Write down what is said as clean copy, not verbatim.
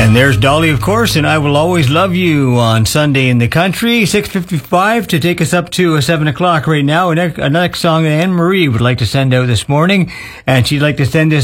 And there's Dolly, of course, and I Will Always Love You on Sunday in the Country, 6:55 to take us up to 7 o'clock right now. And a next song that Anne Marie would like to send out this morning, and she'd like to send this